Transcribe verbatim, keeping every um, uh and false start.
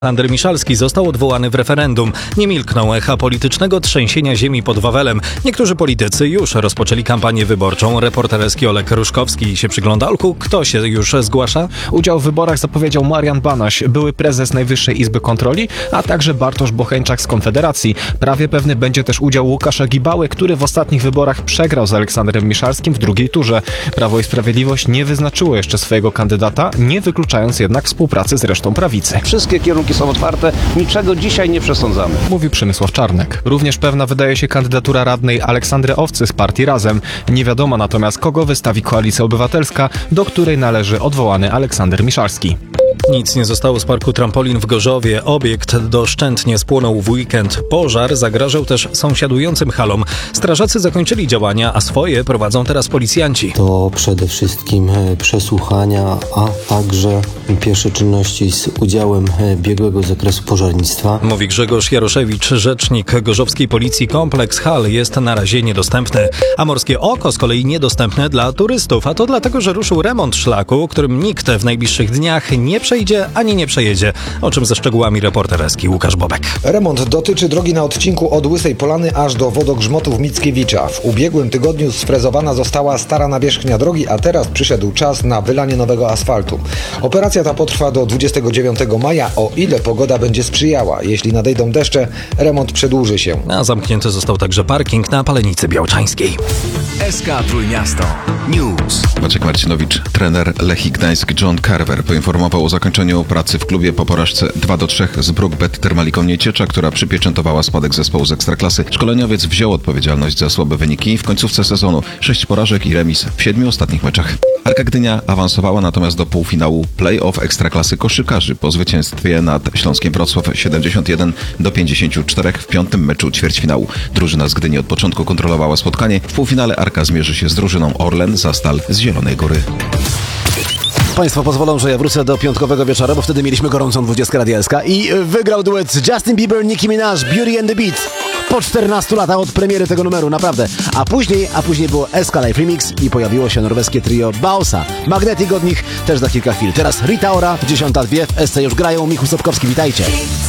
Aleksander Miszalski został odwołany w referendum. Nie milkną echa politycznego trzęsienia ziemi pod Wawelem. Niektórzy politycy już rozpoczęli kampanię wyborczą. Reporterski Olek Ruszkowski się przygląda. Olku, kto się już zgłasza? Udział w wyborach zapowiedział Marian Banaś, były prezes Najwyższej Izby Kontroli, a także Bartosz Bocheńczak z Konfederacji. Prawie pewny będzie też udział Łukasza Gibały, który w ostatnich wyborach przegrał z Aleksandrem Miszalskim w drugiej turze. Prawo i Sprawiedliwość nie wyznaczyło jeszcze swojego kandydata, nie wykluczając jednak współpracy z resztą prawicy. Wszystkie kierunki są otwarte, niczego dzisiaj nie przesądzamy. Mówi Przemysław Czarnek. Również pewna wydaje się kandydatura radnej Aleksandry Owcy z partii Razem. Nie wiadomo natomiast, kogo wystawi Koalicja Obywatelska, do której należy odwołany Aleksander Miszalski. Nic nie zostało z parku trampolin w Gorzowie. Obiekt doszczętnie spłonął w weekend. Pożar zagrażał też sąsiadującym halom. Strażacy zakończyli działania, a swoje prowadzą teraz policjanci. To przede wszystkim przesłuchania, a także pierwsze czynności z udziałem biegłego z zakresu pożarnictwa. Mówi Grzegorz Jaroszewicz, rzecznik gorzowskiej policji. Kompleks hal jest na razie niedostępny, a Morskie Oko z kolei niedostępne dla turystów. A to dlatego, że ruszył remont szlaku, którym nikt w najbliższych dniach nie przejdzie ani nie przejedzie. O czym ze szczegółami reporterski Łukasz Bobek. Remont dotyczy drogi na odcinku od Łysej Polany aż do Wodogrzmotów Mickiewicza. W ubiegłym tygodniu sfrezowana została stara nawierzchnia drogi, a teraz przyszedł czas na wylanie nowego asfaltu. Operacja ta potrwa do dwudziestego dziewiątego maja, o ile pogoda będzie sprzyjała. Jeśli nadejdą deszcze, remont przedłuży się. A zamknięty został także parking na Palenicy Białczańskiej. S K Trójmiasto News. Maciek Marcinowicz, trener Lechii Gdańsk John Carver poinformował o zakończeniu pracy w klubie po porażce dwa do trzech z Brookbet Termaliką Nieciecza, która przypieczętowała spadek zespołu z Ekstraklasy. Szkoleniowiec wziął odpowiedzialność za słabe wyniki w końcówce sezonu. Sześć porażek i remis w siedmiu ostatnich meczach. Arka Gdynia awansowała natomiast do półfinału play-off Ekstraklasy koszykarzy po zwycięstwie nad Śląskiem Wrocław siedemdziesiąt jeden do pięćdziesięciu czterech w piątym meczu ćwierćfinału. Drużyna z Gdyni od początku kontrolowała spotkanie. W półfinale Arka zmierzy się z drużyną Orlen za Stal z Zielonej Góry. Państwo pozwolą, że ja wrócę do piątkowego wieczora, bo wtedy mieliśmy gorącą dwudziestkę Radia S K i wygrał duet Justin Bieber, Nicki Minaj, Beauty and the Beat. Po czternastu latach od premiery tego numeru, naprawdę. A później, a później było S K Live Remix i pojawiło się norweskie trio Bausa. Magnetic od nich też za kilka chwil. Teraz Rita Ora, dziesiąta dwie w S C już grają. Michał Sotkowski, witajcie.